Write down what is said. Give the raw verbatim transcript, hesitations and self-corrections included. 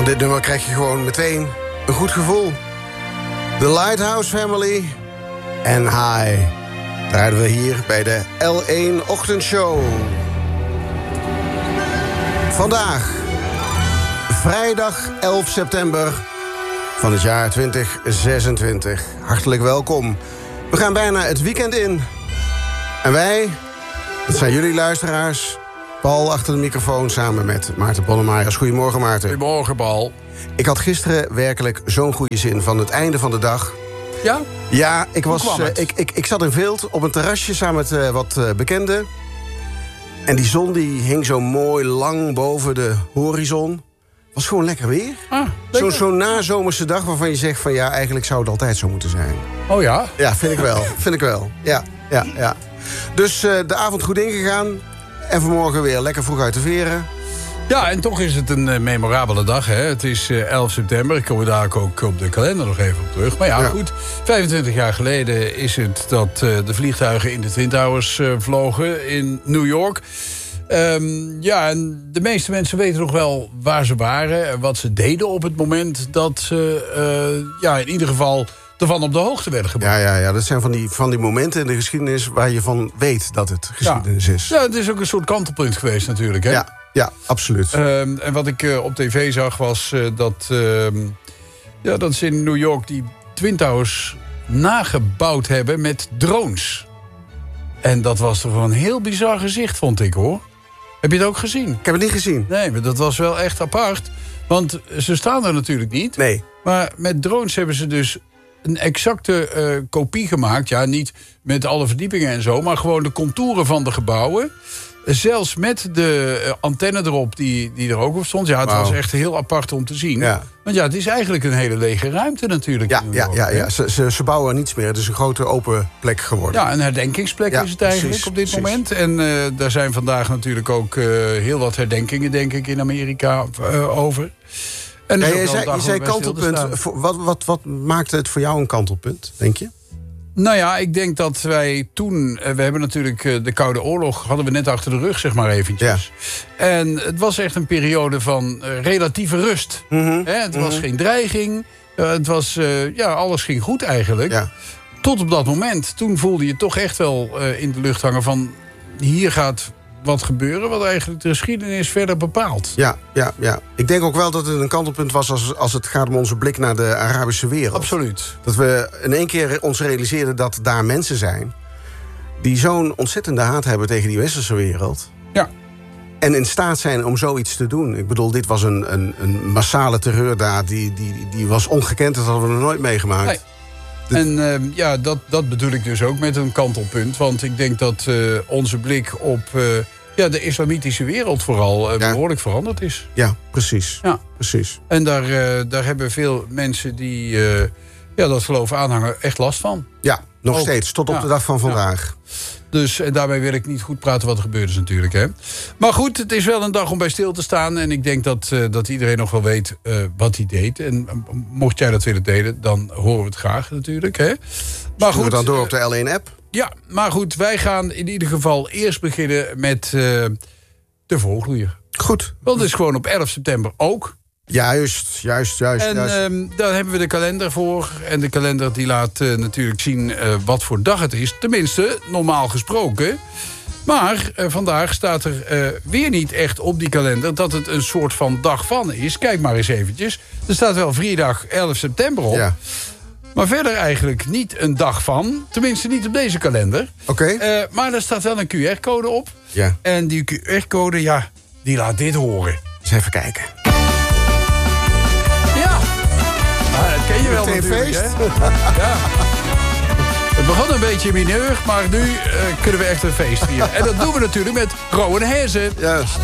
Van dit nummer krijg je gewoon meteen een goed gevoel. The Lighthouse Family en High draaiden we hier bij de L één Ochtendshow. Vandaag, vrijdag elf september van het jaar twintig zesentwintig. Hartelijk welkom. We gaan bijna het weekend in. En wij, dat zijn jullie luisteraars. Paul achter de microfoon samen met Maarten Bonnemajers. Goedemorgen, Maarten. Goedemorgen, Paul. Ik had gisteren werkelijk zo'n goede zin van het einde van de dag. Ja? Ja, ik, was, uh, het? ik, ik, ik zat in Veelt op een terrasje samen met uh, wat uh, bekenden. En die zon die hing zo mooi lang boven de horizon. Was gewoon lekker weer. Ah, Zo'n zo nazomerse dag waarvan je zegt van ja, eigenlijk zou het altijd zo moeten zijn. Oh ja? Ja, vind ik wel. vind ik wel. Ja, ja, ja. Dus uh, de avond goed ingegaan. En vanmorgen weer lekker vroeg uit de veren. Ja, en toch is het een uh, memorabele dag, hè. Het is uh, elf september. Ik kom er daar ook op de kalender nog even op terug. Maar ja, ja. goed. vijfentwintig jaar geleden is het dat uh, de vliegtuigen in de Twin Towers uh, vlogen in New York. Um, ja, en de meeste mensen weten nog wel waar ze waren en wat ze deden op het moment dat ze uh, ja, in ieder geval ervan op de hoogte werden gebracht. Ja, ja, ja, dat zijn van die, van die momenten in de geschiedenis waar je van weet dat het geschiedenis ja. is. Ja, het is ook een soort kantelpunt geweest natuurlijk, hè? Ja, ja, absoluut. Um, en wat ik uh, op tv zag was uh, dat, uh, ja, dat ze in New York die Twin Towers nagebouwd hebben met drones. En dat was toch wel een heel bizar gezicht, vond ik, hoor. Heb je het ook gezien? Ik heb het niet gezien. Nee, maar dat was wel echt apart. Want ze staan er natuurlijk niet. Nee. Maar met drones hebben ze dus een exacte uh, kopie gemaakt. Ja, niet met alle verdiepingen en zo, maar gewoon de contouren van de gebouwen. Zelfs met de uh, antenne erop die, die er ook op stond. Ja, het wow. was echt heel apart om te zien. Ja. Want ja, het is eigenlijk een hele lege ruimte natuurlijk. Ja, ja, ja, ja. Ze, ze, ze bouwen niets meer. Het is een grote open plek geworden. Ja, een herdenkingsplek ja, is het eigenlijk precies, op dit precies. moment. En uh, daar zijn vandaag natuurlijk ook uh, heel wat herdenkingen, denk ik, in Amerika uh, over. En ja, je zei, je zei kantelpunt. Wat, wat, wat maakte het voor jou een kantelpunt, denk je? Nou ja, ik denk dat wij toen... We hebben natuurlijk de Koude Oorlog hadden we net achter de rug, zeg maar eventjes. Ja. En het was echt een periode van uh, relatieve rust. Mm-hmm. Hè, het mm-hmm. was geen dreiging. Uh, het was, uh, ja, alles ging goed eigenlijk. Ja. Tot op dat moment. Toen voelde je toch echt wel uh, in de lucht hangen van... hier gaat wat gebeuren wat eigenlijk de geschiedenis verder bepaalt. Ja, ja, ja. Ik denk ook wel dat het een kantelpunt was als, als het gaat om onze blik naar de Arabische wereld. Absoluut. Dat we in één keer ons realiseerden dat daar mensen zijn die zo'n ontzettende haat hebben tegen die westerse wereld. Ja. En in staat zijn om zoiets te doen. Ik bedoel, dit was een, een, een massale terreurdaad. Die, die, die was ongekend, dat hadden we nog nooit meegemaakt. Nee. De... En uh, ja, dat, dat bedoel ik dus ook met een kantelpunt. Want ik denk dat uh, onze blik op uh, ja, de islamitische wereld vooral uh, ja. behoorlijk veranderd is. Ja, precies. Ja. precies. En daar, uh, daar hebben veel mensen die uh, ja, dat geloof aanhangen echt last van. Ja, nog ook. steeds, tot op ja. de dag van vandaag. Ja. Dus en daarbij wil ik niet goed praten wat er gebeurd is natuurlijk. Hè. Maar goed, het is wel een dag om bij stil te staan. En ik denk dat, uh, dat iedereen nog wel weet uh, wat hij deed. En uh, mocht jij dat willen delen, dan horen we het graag natuurlijk. Hè. Maar goed, we dan door op de L één app? Ja, maar goed, wij gaan in ieder geval eerst beginnen met uh, de voorgloeier. Goed. Want het is gewoon op elf september ook. Juist, juist, juist. En juist. Um, daar hebben we de kalender voor. En de kalender die laat uh, natuurlijk zien uh, wat voor dag het is. Tenminste, normaal gesproken. Maar uh, vandaag staat er uh, weer niet echt op die kalender dat het een soort van dag van is. Kijk maar eens eventjes. Er staat wel vrijdag elf september op. Ja. Maar verder eigenlijk niet een dag van. Tenminste niet op deze kalender. Oké. Okay. Uh, maar er staat wel een Q R-code op. Ja. En die Q R-code, ja, die laat dit horen. Eens even kijken. Ah, dat ken je wel natuurlijk, feest. Hè? Ja. Het begon een beetje mineur, maar nu uh, kunnen we echt een feest vieren. En dat doen we natuurlijk met Rowan Hezen. Juist.